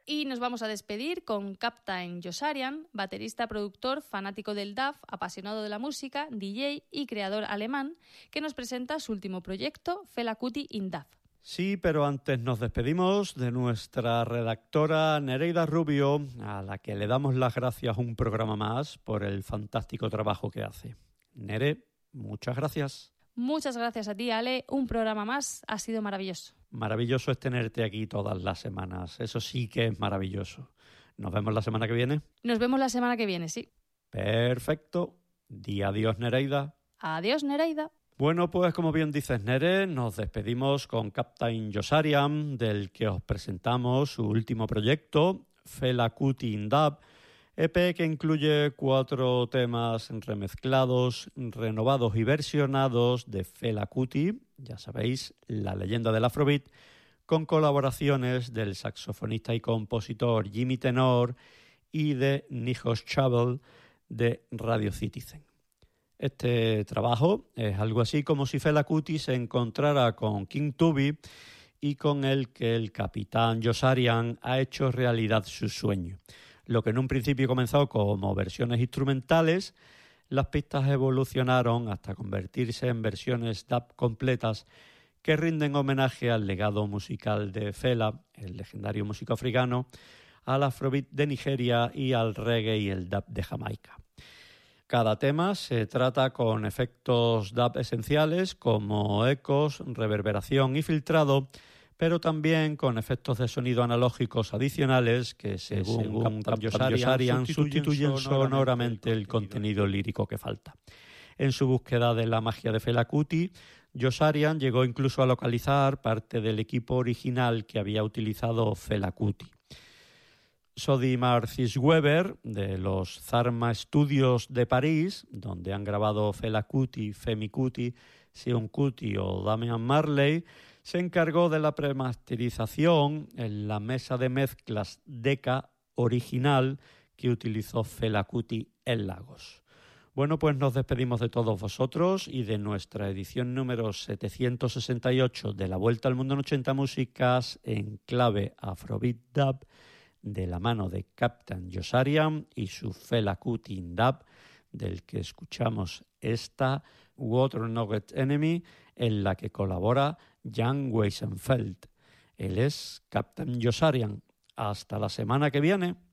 Y nos vamos a despedir con Captain Josarian, baterista, productor, fanático del dub, apasionado de la música, DJ y creador alemán, que nos presenta su último proyecto, Fela Kuti in Dub. Sí, pero antes nos despedimos de nuestra redactora Nereida Rubio, a la que le damos las gracias un programa más por el fantástico trabajo que hace. Nere, muchas gracias. Muchas gracias a ti, Ale. Un programa más. Ha sido maravilloso. Maravilloso es tenerte aquí todas las semanas. Eso sí que es maravilloso. ¿Nos vemos la semana que viene? Nos vemos la semana que viene, sí. Perfecto. Di adiós, Nereida. Adiós, Nereida. Bueno, pues como bien dices, Nere, nos despedimos con Captain Josarian, del que os presentamos su último proyecto, Fela Kuti in Dub, EP que incluye 4 temas remezclados, renovados y versionados de Fela Kuti, ya sabéis, la leyenda del Afrobeat, con colaboraciones del saxofonista y compositor Jimmy Tenor y de Nijos Chavel de Radio Citizen. Este trabajo es algo así como si Fela Kuti se encontrara con King Tubi y con el que el capitán Josarian ha hecho realidad su sueño. Lo que en un principio comenzó como versiones instrumentales, las pistas evolucionaron hasta convertirse en versiones dub completas que rinden homenaje al legado musical de Fela, el legendario músico africano, al afrobeat de Nigeria y al reggae y el dub de Jamaica. Cada tema se trata con efectos dub esenciales como ecos, reverberación y filtrado, pero también con efectos de sonido analógicos adicionales que, según Josarian, sustituyen sonoramente el contenido lírico que falta. En su búsqueda de la magia de Fela Kuti, Josarian llegó incluso a localizar parte del equipo original que había utilizado Fela Kuti. Sodimar Weber, de los Zarma Studios de París, donde han grabado Fela Kuti, Femi Kuti, Sion Kuti o Damian Marley, se encargó de la premasterización en la mesa de mezclas Decca original que utilizó Fela Kuti en Lagos. Bueno, pues nos despedimos de todos vosotros y de nuestra edición número 768 de La Vuelta al Mundo en 80 Músicas en clave Afrobeat Dub, de la mano de Captain Josarian y su Fela Kuti in Dub, del que escuchamos esta Water Nugget Enemy, en la que colabora Jan Weisenfeld. Él es Captain Josarian. Hasta la semana que viene.